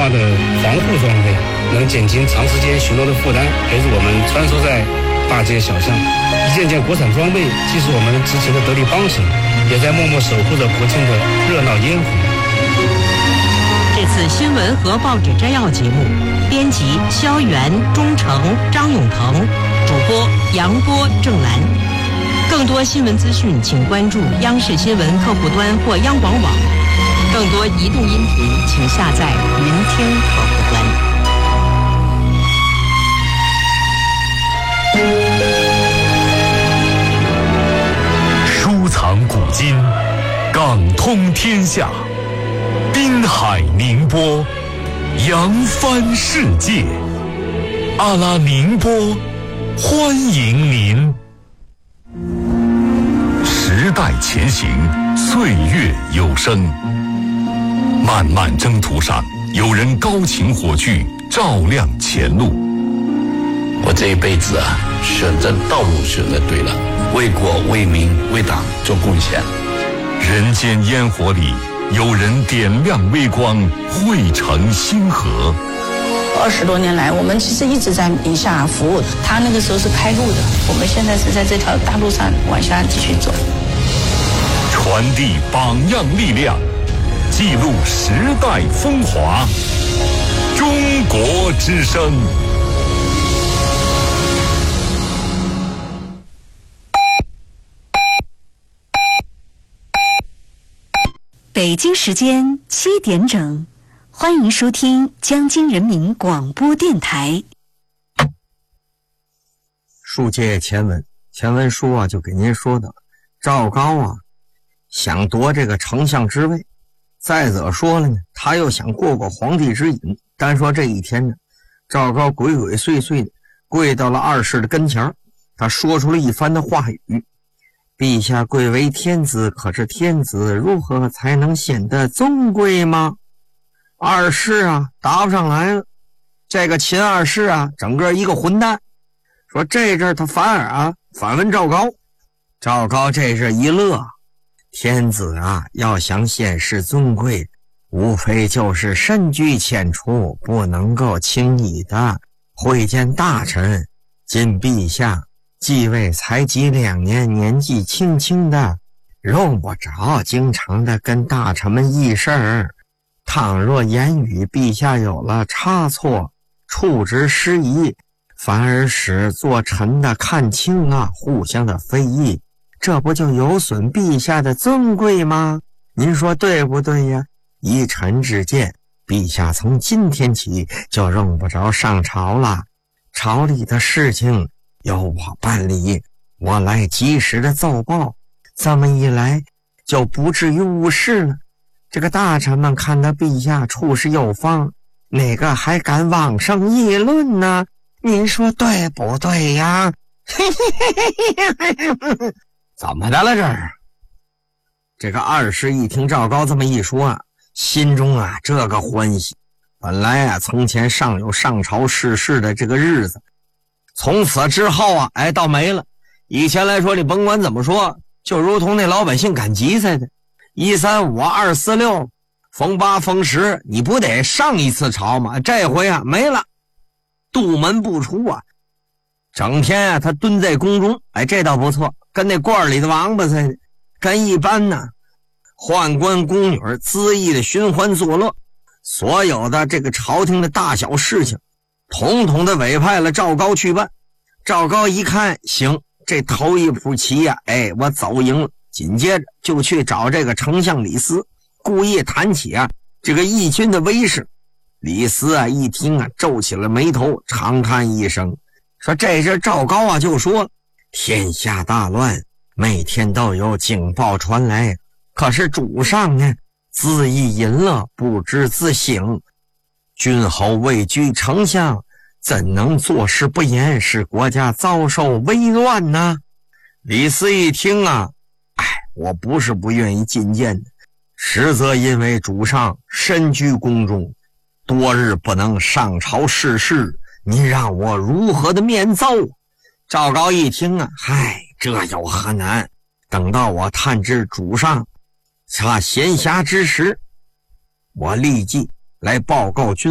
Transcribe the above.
化的防护装备，能减轻长时间巡逻的负担，陪着我们穿梭在大街小巷。一件件国产装备既是我们执勤的得力帮手，也在默默守护着国庆的热闹烟火。 这次新闻和报纸摘要节目，编辑肖元、钟诚、张永腾，主播杨波、郑兰。更多新闻资讯，请关注央视新闻客户端或央广网。更多移动音频，请下载云听客户端。 收藏古今，港通天下，滨海宁波，扬帆世界。阿拉宁波，欢迎您。时代前行，岁月有声。漫漫征途上，有人高擎火炬，照亮前路。 我这一辈子啊，选择道路选择对了，为国为民为党做贡献。 人间烟火里，有人点亮微光，汇成星河。 20多年来，我们其实一直在宁夏服务。他那个时候是开路的，我们现在是在这条大路上往下继续走。 传递榜样力量，记录时代风华。中国之声。 北京时间7点整，欢迎收听江津人民广播电台。 书接前文，前文书啊就给您说的，赵高啊想夺这个丞相之位，再者说了呢，他又想过皇帝之瘾。单说这一天呢，赵高鬼鬼祟祟的跪到了二世的跟前，他说出了一番的话语：陛下贵为天子，可是天子如何才能显得尊贵吗？二世啊答不上来了。这个秦二世啊整个一个混蛋，说这阵他反而啊反问赵高。赵高这阵一乐，天子啊要想显示尊贵，无非就是深居浅出，不能够轻易的会见大臣。今陛下继位才几2年，年纪轻轻的，用不着经常的跟大臣们议事儿。倘若言语陛下有了差错，处置失宜，反而使做臣的看清啊，互相的非议，这不就有损陛下的尊贵吗？您说对不对呀？依臣之见，陛下从今天起就用不着上朝了，朝里的事情由我办理，我来及时的奏报，这么一来就不至于误事了。这个大臣们看到陛下处事有方，哪个还敢往上议论呢？您说对不对呀？怎么的了这儿？这个二世一听赵高这么一说啊，心中啊这个欢喜。本来啊从前尚有上朝视事的这个日子，从此之后啊倒没了。以前来说，你甭管怎么说，就如同那老百姓赶集似的，135、246，逢8、逢10，你不得上一次朝吗？这回啊没了，杜门不出啊，整天啊他蹲在宫中，这倒不错，跟那罐里的王八似的，跟一般呢宦官宫女恣意的寻欢作乐，所有的这个朝廷的大小事情统统的委派了赵高去办。赵高一看行，这头一步棋呀，我走赢了，紧接着就去找这个丞相李斯，故意谈起啊这个义军的威势。李斯啊一听啊皱起了眉头，长叹一声，说这是赵高啊就说天下大乱，每天都有警报传来，可是主上呢恣意淫乐，不知自省，君侯位居丞相，怎能坐视不言，使国家遭受危乱呢？李斯一听啊，我不是不愿意觐见的，实则因为主上身居宫中，多日不能上朝视事，你让我如何的面奏？赵高一听啊，这有何难？等到我探知主上他闲暇之时，我立即来报告君